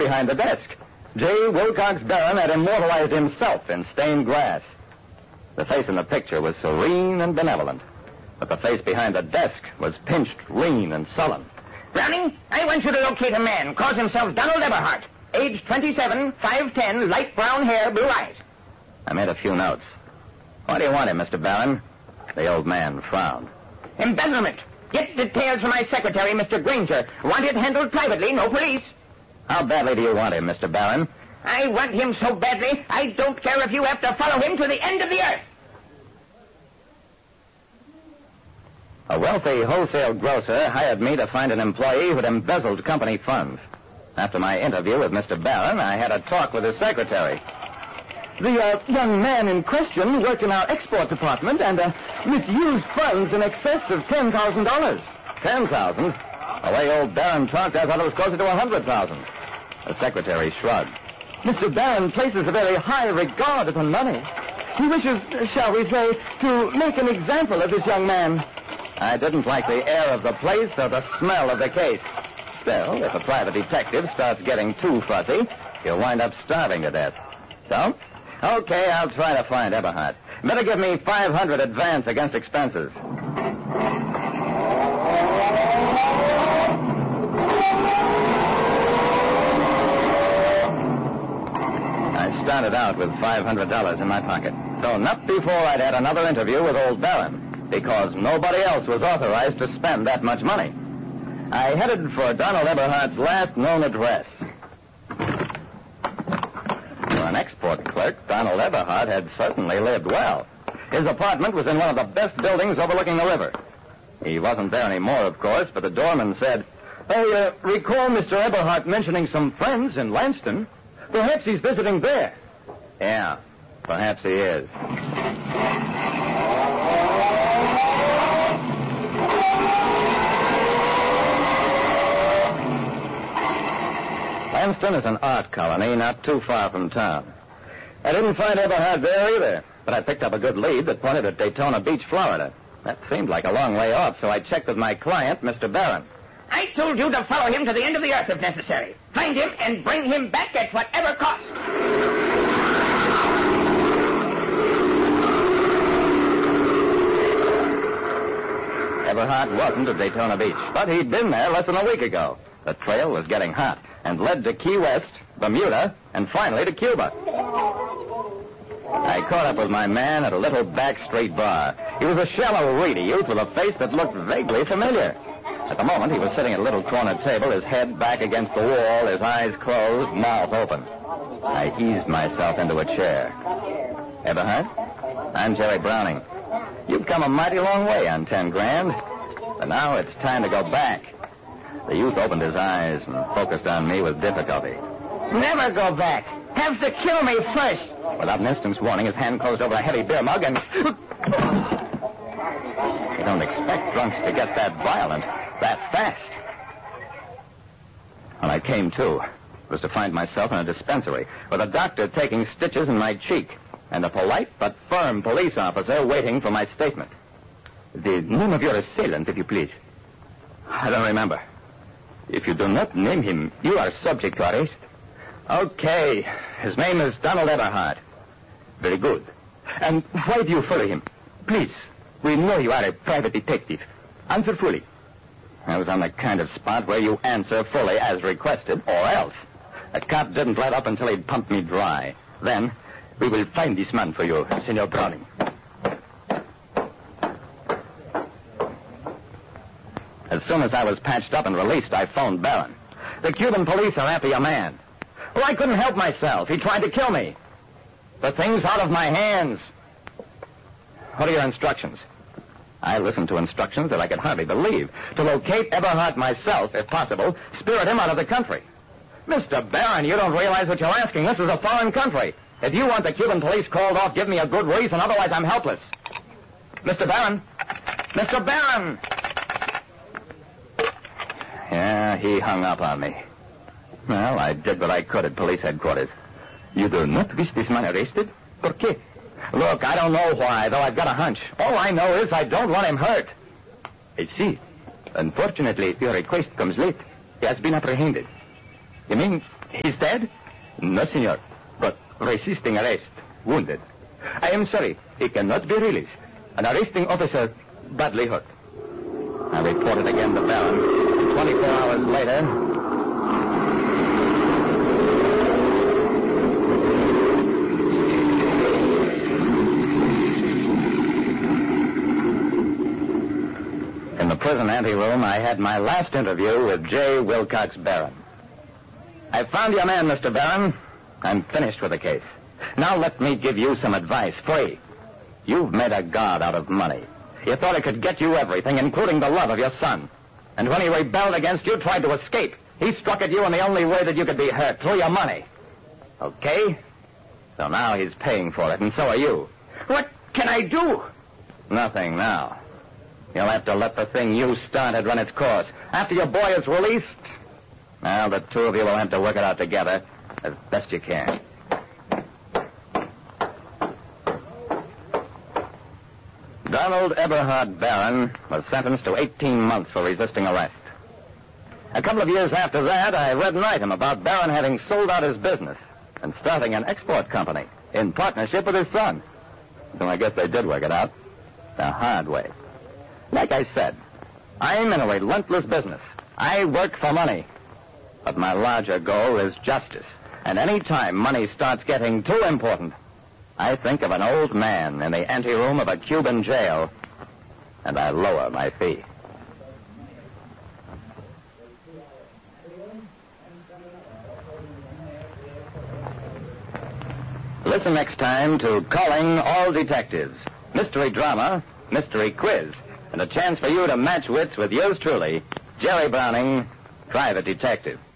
behind the desk. J. Wilcox Barron had immortalized himself in stained glass. The face in the picture was serene and benevolent, but the face behind the desk was pinched, lean, and sullen. Browning, I want you to locate a man, calls himself Donald Eberhardt, age 27, 5'10", light brown hair, blue eyes. I made a few notes. Why do you want him, Mr. Barron? The old man frowned. Embezzlement. Get details from my secretary, Mr. Granger. Want it handled privately, no police. How badly do you want him, Mr. Barron? I want him so badly, I don't care if you have to follow him to the end of the earth. A wealthy wholesale grocer hired me to find an employee who'd embezzled company funds. After my interview with Mr. Barron, I had a talk with his secretary. The young man in question worked in our export department and misused funds in excess of $10,000. $10,000? The way old Barron talked, I thought it was closer to $100,000. The secretary shrugged. Mr. Barron places a very high regard upon money. He wishes, shall we say, to make an example of this young man. I didn't like the air of the place or the smell of the case. Still, if a private detective starts getting too fussy, he'll wind up starving to death. So? Okay, I'll try to find Eberhardt. Better give me $500 advance against expenses. I started out with $500 in my pocket, though not before I'd had another interview with old Barron, because nobody else was authorized to spend that much money. I headed for Donald Eberhardt's last known address. For an export clerk, Donald Eberhardt had certainly lived well. His apartment was in one of the best buildings overlooking the river. He wasn't there anymore, of course, but the doorman said, I recall Mr. Eberhardt mentioning some friends in Lanston. Perhaps he's visiting there. Yeah, perhaps he is. Lanston is an art colony not too far from town. I didn't find Eberhardt there either, but I picked up a good lead that pointed at Daytona Beach, Florida. That seemed like a long way off, so I checked with my client, Mr. Barron. I told you to follow him to the end of the earth if necessary. Find him and bring him back at whatever cost. Eberhardt wasn't at Daytona Beach, but he'd been there less than a week ago. The trail was getting hot and led to Key West, Bermuda, and finally to Cuba. I caught up with my man at a little back street bar. He was a shallow, reedy youth with a face that looked vaguely familiar. At the moment, he was sitting at a little corner table, his head back against the wall, his eyes closed, mouth open. I eased myself into a chair. Eberhardt? I'm Jerry Browning. You've come a mighty long way on 10 grand, but now it's time to go back. The youth opened his eyes and focused on me with difficulty. Never go back. Have to kill me first. Without an instant's warning, his hand closed over a heavy beer mug and... You don't expect drunks to get that violent, that fast. When I came to, it was to find myself in a dispensary with a doctor taking stitches in my cheek and a polite but firm police officer waiting for my statement. The name of your assailant, if you please. I don't remember. If you do not name him, you are subject to arrest. Okay. His name is Donald Eberhardt. Very good. And why do you follow him? Please. We know you are a private detective. Answer fully. I was on the kind of spot where you answer fully as requested, or else. The cop didn't let up until he'd pumped me dry. Then, we will find this man for you, Senor Browning. As soon as I was patched up and released, I phoned Barron. The Cuban police are after your man. Well, I couldn't help myself. He tried to kill me. The thing's out of my hands. What are your instructions? I listened to instructions that I could hardly believe. To locate Eberhardt myself, if possible, spirit him out of the country. Mr. Barron, you don't realize what you're asking. This is a foreign country. If you want the Cuban police called off, give me a good reason. Otherwise, I'm helpless. Mr. Barron! Mr. Barron! Yeah, he hung up on me. Well, I did what I could at police headquarters. You do not wish this man arrested? ¿Por qué? Look, I don't know why, though I've got a hunch. All I know is I don't want him hurt. I see. Unfortunately, your request comes late. He has been apprehended. You mean He's dead? No, senor, but resisting arrest, wounded. I am sorry, he cannot be released. An arresting officer badly hurt. I reported again to Barron. 24 hours later... In the prison anteroom, I had my last interview with J. Wilcox Barron. I found your man, Mr. Barron. I'm finished with the case. Now let me give you some advice, free. You've made a god out of money. You thought it could get you everything, including the love of your son. And when he rebelled against you, tried to escape, he struck at you in the only way that you could be hurt, through your money. Okay? So now he's paying for it, and so are you. What can I do? Nothing now. You'll have to let the thing you started run its course. After your boy is released, now the two of you will have to work it out together as best you can. Donald Eberhard Barron was sentenced to 18 months for resisting arrest. A couple of years after that, I read an item about Barron having sold out his business and starting an export company in partnership with his son. So I guess they did work it out the hard way. Like I said, I'm in a relentless business. I work for money. But my larger goal is justice. And any time money starts getting too important, I think of an old man in the anteroom of a Cuban jail, and I lower my fee. Listen next time to Calling All Detectives. Mystery drama, mystery quiz, and a chance for you to match wits with yours truly, Jerry Browning, Private Detective.